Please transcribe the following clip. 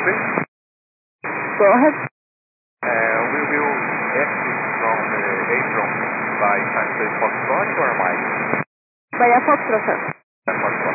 please? Go ahead. We will exit from the apron by Tansei Foxtrot or Mike? Vaya Foxtrot, sir. Foxtrot.